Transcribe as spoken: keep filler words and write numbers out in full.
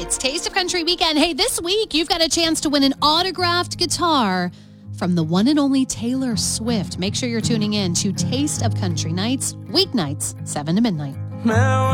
It's Taste of Country weekend. Hey, this week you've got a chance to win an autographed guitar from the one and only Taylor Swift. Make sure you're tuning in to Taste of Country nights, weeknights, seven to midnight. Now